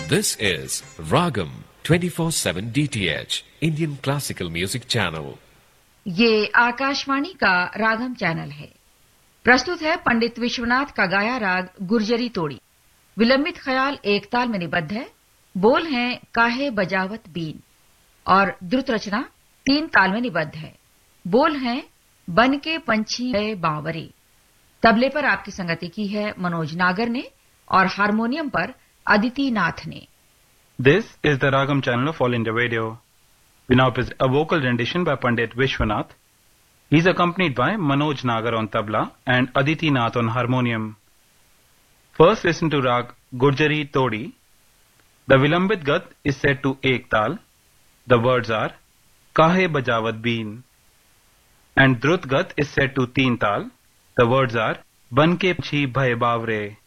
This is Ragam 24/7 DTH Indian Classical Music Channel. ये आकाशवाणी का रागम channel है। प्रस्तुत है पंडित विश्वनाथ का गाया राग गुर्जरी तोड़ी। विलंबित ख्याल एक ताल में निबद्ध है। बोल हैं काहे बजावत बीन और द्रुत रचना 3 ताल में निबद्ध है। बोल हैं बन के पंछी गए बावरे। तबले पर आपकी संगति की है मनोज नागर ने और हारमोनियम पर अदिति नाथ ने। This is the Ragam channel of All India Radio. We now present a vocal rendition by Pandit Vishwanath. He is accompanied by Manoj Nagar on tabla and Aditi Nath on harmonium. First listen to Rag Gurjari Todi. The Vilambit Gat is set to Ek Tal. The words are Kahe Bajavat Been. And Drut Gat is set to Teen Tal. The words are Banke Pchi Bhay Bavre.